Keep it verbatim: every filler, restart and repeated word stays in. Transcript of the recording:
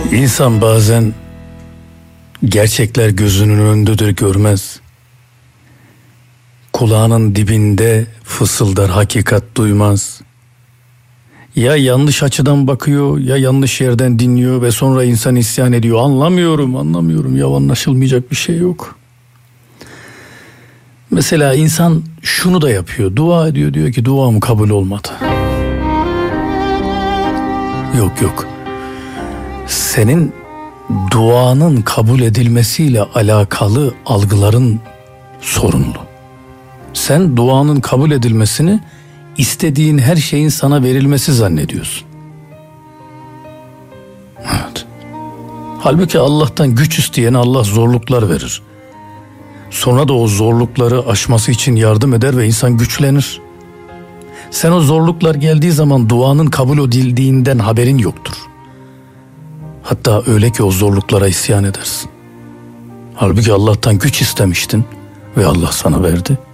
İnsan bazen gerçekler gözünün önündedir, görmez. Kulağının dibinde fısıldar, hakikat duymaz. Ya yanlış açıdan bakıyor, ya yanlış yerden dinliyor ve sonra insan isyan ediyor. Anlamıyorum, anlamıyorum. Ya anlaşılmayacak bir şey yok. Mesela insan şunu da yapıyor. Dua ediyor, diyor ki duam kabul olmadı. Yok yok. Senin duanın kabul edilmesiyle alakalı algıların sorunlu. Sen duanın kabul edilmesini istediğin her şeyin sana verilmesi zannediyorsun. Evet. Halbuki Allah'tan güç isteyene Allah zorluklar verir. Sonra da o zorlukları aşması için yardım eder ve insan güçlenir. Sen o zorluklar geldiği zaman duanın kabul edildiğinden haberin yoktur. Hatta öyle ki o zorluklara isyan edersin. Halbuki Allah'tan güç istemiştin ve Allah sana verdi.